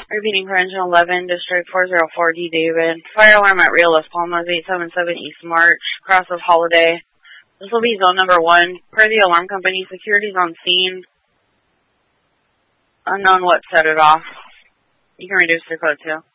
Repeating for engine 11, District 404D David. Fire alarm at Rio Las Palmas, 877 East March, cross of Holiday. This will be zone number 1. Per the alarm company, security's on scene. Unknown what set it off. You can reduce your code too.